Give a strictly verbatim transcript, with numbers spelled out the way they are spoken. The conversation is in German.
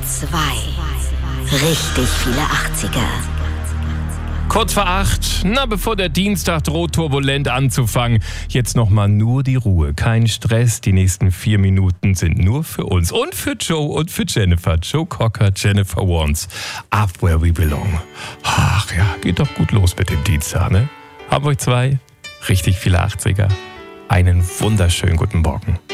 zwei. Richtig viele achtziger. Kurz vor acht, na bevor der Dienstag droht turbulent anzufangen, jetzt nochmal nur die Ruhe, kein Stress, die nächsten vier Minuten sind nur für uns und für Joe und für Jennifer. Joe Cocker, Jennifer Warnes, Up Where We Belong. Ach ja, geht doch gut los mit dem Dienstag, ne? Haben euch zwei richtig viele achtziger. Einen wunderschönen guten Morgen.